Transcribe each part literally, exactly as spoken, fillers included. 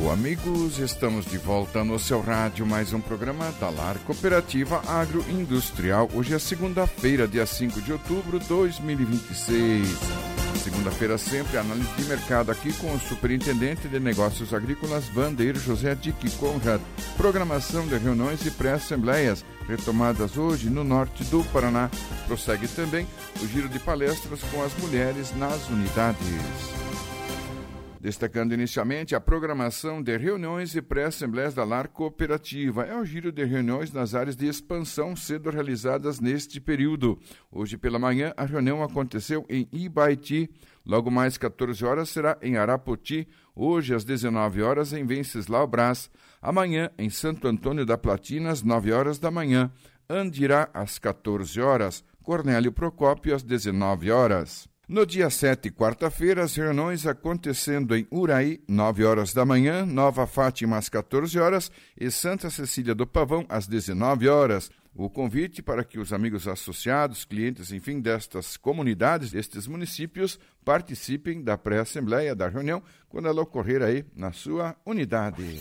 Alô, amigos, estamos de volta no seu rádio, mais um programa da Lar Cooperativa Agroindustrial. Hoje é segunda-feira, dia cinco de outubro de dois mil e vinte e seis. Segunda-feira sempre, análise de mercado aqui com o Superintendente de Negócios Agrícolas, Vandeir José Dick Conrad. Programação de reuniões e pré-assembleias retomadas hoje no norte do Paraná. Prossegue também o giro de palestras com as mulheres nas unidades. Destacando inicialmente a programação de reuniões e pré-assembleias da Lar Cooperativa. É o giro de reuniões nas áreas de expansão sendo realizadas neste período. Hoje pela manhã a reunião aconteceu em Ibaiti. Logo mais quatorze horas será em Arapoti. Hoje às dezenove horas em Venceslau Brás. Amanhã em Santo Antônio da Platina às nove horas da manhã. Andirá às quatorze horas. Cornélio Procópio às dezenove horas. No dia sete, quarta-feira, as reuniões acontecendo em Uraí, nove horas da manhã, Nova Fátima às quatorze horas e Santa Cecília do Pavão às dezenove horas. O convite para que os amigos associados, clientes, enfim, destas comunidades, destes municípios, participem da pré-assembleia da reunião quando ela ocorrer aí na sua unidade.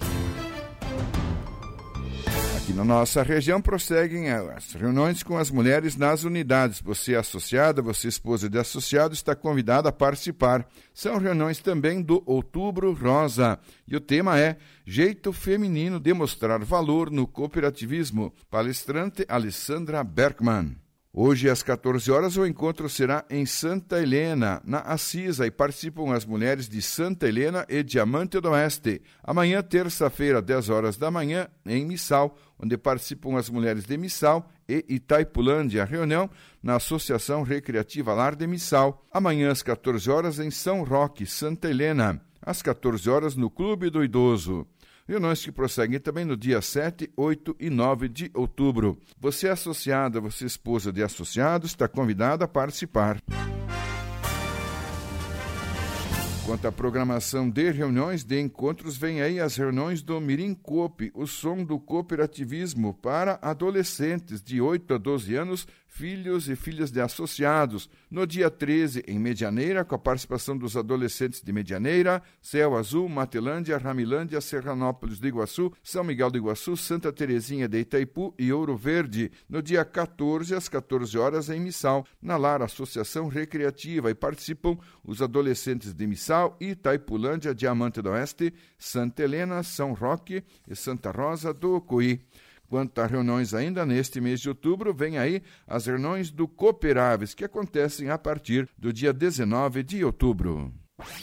Aqui na nossa região prosseguem as reuniões com as mulheres nas unidades. Você associada, você esposa de associado, está convidada a participar. São reuniões também do Outubro Rosa. E o tema é Jeito Feminino de Mostrar Valor no Cooperativismo. Palestrante Alessandra Berkman. Hoje, às quatorze horas, o encontro será em Santa Helena, na Assisa, e participam as mulheres de Santa Helena e Diamante do Oeste. Amanhã, terça-feira, dez horas da manhã, em Missal, onde participam as mulheres de Missal e Itaipulândia. A reunião na Associação Recreativa Lar de Missal. Amanhã, às quatorze horas, em São Roque, Santa Helena. Às quatorze horas, no Clube do Idoso. Reuniões que prosseguem também no dia sete, oito e nove de outubro. Você associada, você esposa de associado, está convidada a participar. Quanto à programação de reuniões, de encontros, vem aí as reuniões do Mirim Coop, o som do cooperativismo para adolescentes de oito a doze anos, filhos e filhas de associados. No dia treze, em Medianeira, com a participação dos adolescentes de Medianeira, Céu Azul, Matelândia, Ramilândia, Serranópolis do Iguaçu, São Miguel do Iguaçu, Santa Terezinha de Itaipu e Ouro Verde. No dia quatorze, às quatorze horas, em Missal, na Lar Associação Recreativa, e participam os adolescentes de Missal, Itaipulândia, Diamante do Oeste, Santa Helena, São Roque e Santa Rosa do Ocoí. Quanto a reuniões ainda neste mês de outubro, vem aí as reuniões do Cooperáveis, que acontecem a partir do dia dezenove de outubro.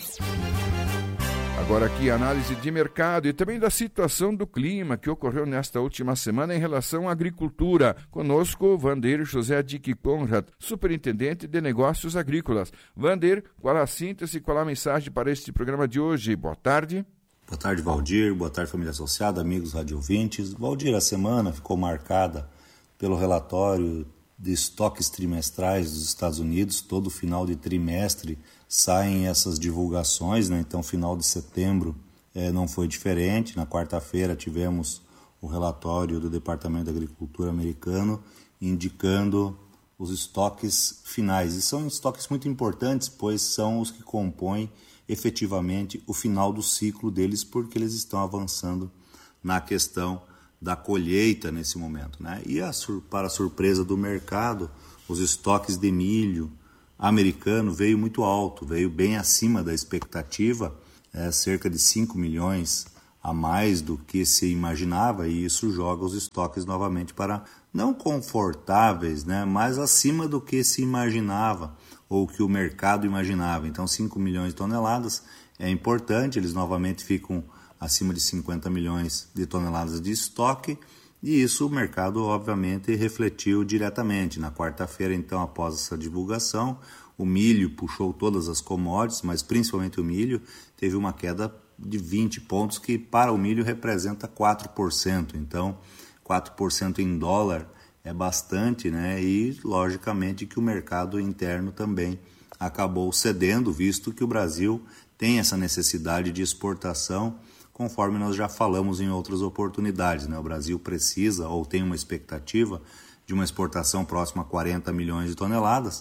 Agora aqui a análise de mercado e também da situação do clima que ocorreu nesta última semana em relação à agricultura. Conosco, Vandeir José Dick Conrad, Superintendente de Negócios Agrícolas. Vandeir, qual a síntese, qual a mensagem para este programa de hoje? Boa tarde. Boa tarde, Valdir. Boa tarde, família associada, amigos radiovintes. Valdir, a semana ficou marcada pelo relatório de estoques trimestrais dos Estados Unidos. Todo final de trimestre saem essas divulgações, né? Então, final de setembro eh, não foi diferente. Na quarta-feira tivemos o relatório do Departamento de Agricultura americano indicando os estoques finais. E são estoques muito importantes, pois são os que compõem efetivamente o final do ciclo deles, porque eles estão avançando na questão da colheita nesse momento, né? E a, para a surpresa do mercado, os estoques de milho americano veio muito alto, veio bem acima da expectativa, é, cerca de cinco milhões a mais do que se imaginava, e isso joga os estoques novamente para não confortáveis, né, mas acima do que se imaginava ou que o mercado imaginava. Então, cinco milhões de toneladas é importante, eles novamente ficam acima de cinquenta milhões de toneladas de estoque, e isso o mercado, obviamente, refletiu diretamente. Na quarta-feira, então, após essa divulgação, o milho puxou todas as commodities, mas principalmente o milho, teve uma queda de vinte pontos, que para o milho representa quatro por cento. Então, quatro por cento em dólar é bastante, né? E logicamente que o mercado interno também acabou cedendo, visto que o Brasil tem essa necessidade de exportação, conforme nós já falamos em outras oportunidades, né? O Brasil precisa ou tem uma expectativa de uma exportação próxima a quarenta milhões de toneladas,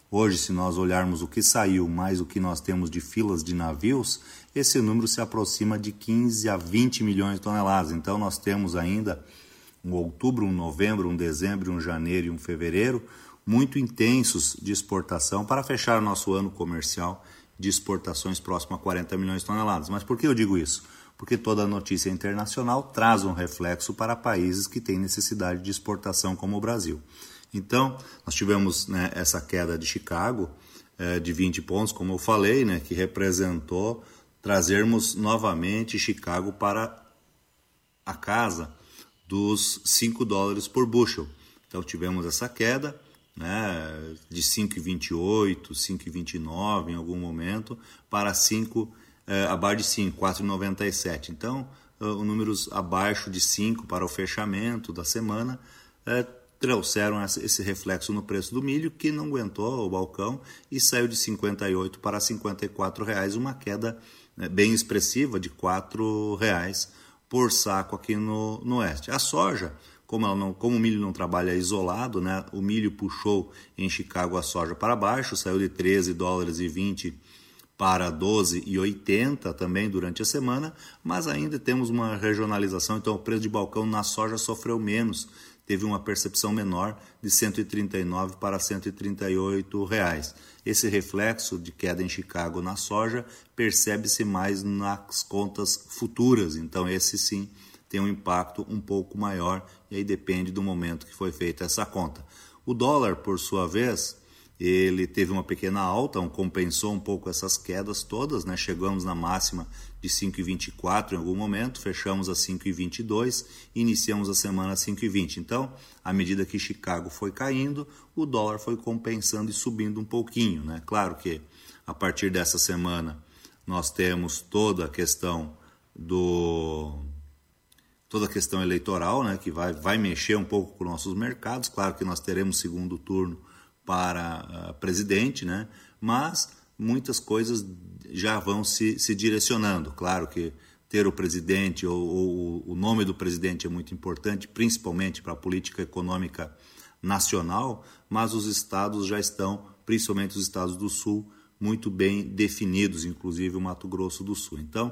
Hoje, se nós olharmos o que saiu mais o que nós temos de filas de navios, esse número se aproxima de quinze a vinte milhões de toneladas. Então, nós temos ainda um outubro, um novembro, um dezembro, um janeiro e um fevereiro muito intensos de exportação para fechar o nosso ano comercial de exportações próximo a quarenta milhões de toneladas. Mas por que eu digo isso? Porque toda notícia internacional traz um reflexo para países que têm necessidade de exportação como o Brasil. Então, nós tivemos, né, essa queda de Chicago eh, de vinte pontos, como eu falei, né, que representou trazermos novamente Chicago para a casa dos cinco dólares por bushel. Então, tivemos essa queda, né, de cinco vírgula vinte e oito, cinco vírgula vinte e nove em algum momento, para cinco, eh, abaixo de cinco, quatro vírgula noventa e sete. Então, uh, números abaixo de cinco para o fechamento da semana, eh, trouxeram esse reflexo no preço do milho, que não aguentou o balcão e saiu de cinquenta e oito para cinquenta e quatro reais, uma queda, né, bem expressiva de quatro reais por saco aqui no, no oeste. A soja, como, ela não, como o milho não trabalha isolado, né, o milho puxou em Chicago a soja para baixo, saiu de treze dólares e vinte para doze e oitenta também durante a semana, mas ainda temos uma regionalização, então o preço de balcão na soja sofreu menos, teve uma percepção menor de cento e trinta e nove para cento e trinta e oito reais. Esse reflexo de queda em Chicago na soja percebe-se mais nas contas futuras, então esse sim tem um impacto um pouco maior e aí depende do momento que foi feita essa conta. O dólar, por sua vez, ele teve uma pequena alta, um, compensou um pouco essas quedas todas, né? Chegamos na máxima de cinco vírgula vinte e quatro em algum momento, fechamos a cinco vírgula vinte e dois e iniciamos a semana a cinco vírgula vinte. Então, à medida que Chicago foi caindo, o dólar foi compensando e subindo um pouquinho, né? Claro que a partir dessa semana nós temos toda a questão do... toda a questão eleitoral, né, que vai, vai mexer um pouco com nossos mercados. Claro que nós teremos segundo turno para uh, presidente, né, mas muitas coisas já vão se, se direcionando. Claro que ter o presidente ou, ou o nome do presidente é muito importante, principalmente para a política econômica nacional, mas os estados já estão, principalmente os estados do Sul, muito bem definidos, inclusive o Mato Grosso do Sul. Então,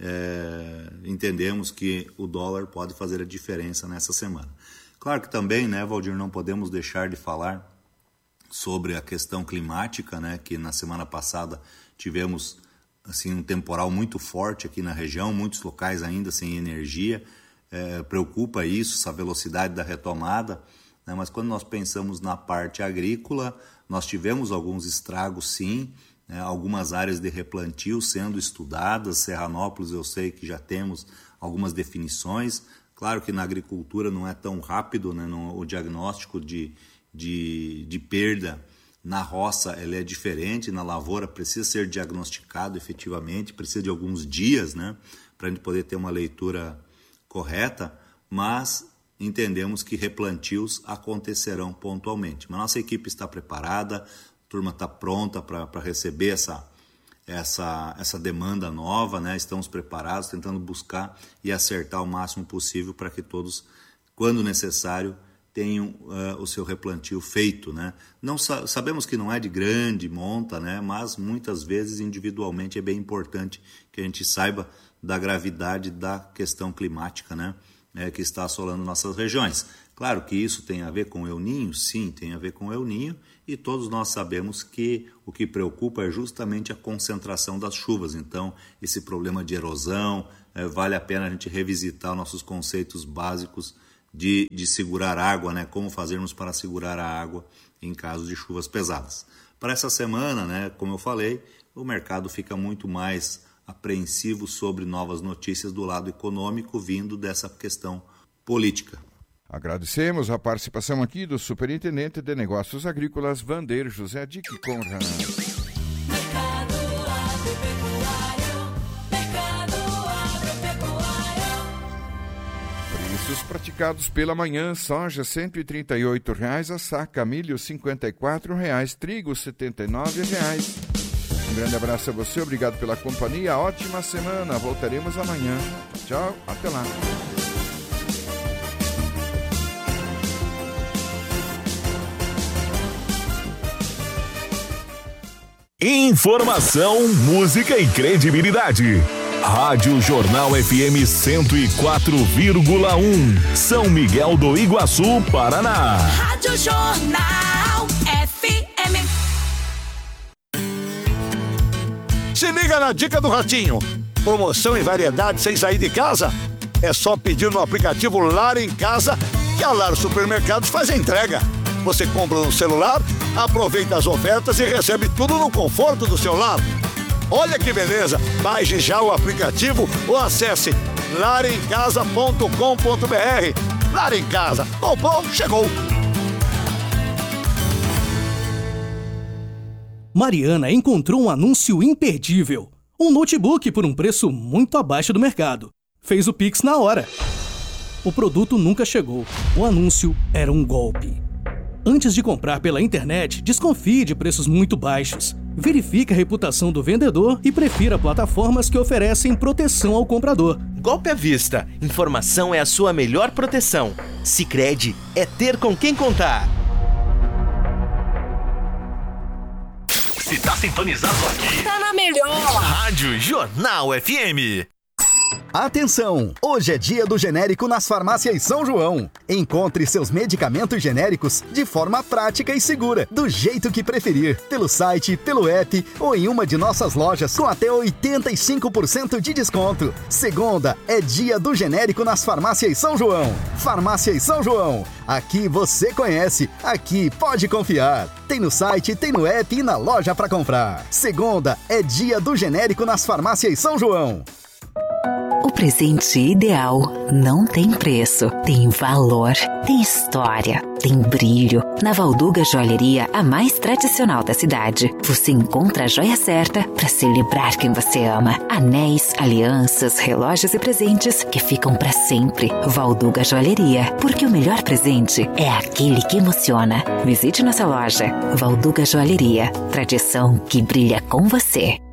É, entendemos que o dólar pode fazer a diferença nessa semana. Claro que também, né, Valdir, não podemos deixar de falar sobre a questão climática, né, que na semana passada tivemos assim, um temporal muito forte aqui na região, muitos locais ainda sem energia, é, preocupa isso, essa velocidade da retomada, né, mas quando nós pensamos na parte agrícola, nós tivemos alguns estragos sim, É, algumas áreas de replantio sendo estudadas. Serranópolis eu sei que já temos algumas definições. Claro que na agricultura não é tão rápido, né? No, o diagnóstico de, de, de perda na roça ele é diferente, na lavoura precisa ser diagnosticado efetivamente, precisa de alguns dias, né? Para a gente poder ter uma leitura correta, mas entendemos que replantios acontecerão pontualmente. Mas nossa equipe está preparada, a turma está pronta para receber essa, essa, essa demanda nova, né? Estamos preparados, tentando buscar e acertar o máximo possível para que todos, quando necessário, tenham uh, o seu replantio feito, né? Não sa- sabemos que não é de grande monta, né? Mas muitas vezes individualmente é bem importante que a gente saiba da gravidade da questão climática, né? É, que está assolando nossas regiões. Claro que isso tem a ver com o El Niño, sim, tem a ver com o El Niño, e todos nós sabemos que o que preocupa é justamente a concentração das chuvas. Então, esse problema de erosão, é, vale a pena a gente revisitar nossos conceitos básicos de, de segurar água, né? Como fazermos para segurar a água em caso de chuvas pesadas. Para essa semana, né, como eu falei, o mercado fica muito mais apreensivo sobre novas notícias do lado econômico vindo dessa questão política. Agradecemos a participação aqui do Superintendente de Negócios Agrícolas, Vandeir José Dick Conrad. Mercado Agropecuário, Mercado Agropecuário. Preços praticados pela manhã: soja cento e trinta e oito reais a saca, milho cinquenta e quatro reais, trigo setenta e nove reais. Um grande abraço a você, obrigado pela companhia, ótima semana, voltaremos amanhã. Tchau, até lá. Informação, música e credibilidade. Rádio Jornal F M cento e quatro vírgula um, São Miguel do Iguaçu, Paraná. Rádio Jornal F M. Se liga na dica do Ratinho. Promoção e variedade sem sair de casa? É só pedir no aplicativo Lar em Casa que a Lar Supermercados faz a entrega. Você compra no celular, aproveita as ofertas e recebe tudo no conforto do seu lar. Olha que beleza! Baixe já o aplicativo ou acesse lar em casa ponto com ponto b r. Lar em Casa. Comprou, chegou! Mariana encontrou um anúncio imperdível. Um notebook por um preço muito abaixo do mercado. Fez o Pix na hora. O produto nunca chegou. O anúncio era um golpe. Antes de comprar pela internet, desconfie de preços muito baixos. Verifique a reputação do vendedor e prefira plataformas que oferecem proteção ao comprador. Golpe à vista. Informação é a sua melhor proteção. Sicredi é ter com quem contar. Se tá sintonizado aqui, Tá na melhor. Rádio Jornal F M. Atenção! Hoje é dia do genérico nas farmácias São João. Encontre seus medicamentos genéricos de forma prática e segura, do jeito que preferir, pelo site, pelo app ou em uma de nossas lojas com até oitenta e cinco por cento de desconto. Segunda é dia do genérico nas farmácias São João. Farmácias São João. Aqui você conhece, aqui pode confiar. Tem no site, tem no app e na loja para comprar. Segunda é dia do genérico nas farmácias São João. O presente ideal não tem preço, tem valor, tem história, tem brilho. Na Valduga Joalheria, a mais tradicional da cidade, você encontra a joia certa para celebrar quem você ama. Anéis, alianças, relógios e presentes que ficam para sempre. Valduga Joalheria, porque o melhor presente é aquele que emociona. Visite nossa loja. Valduga Joalheria, tradição que brilha com você.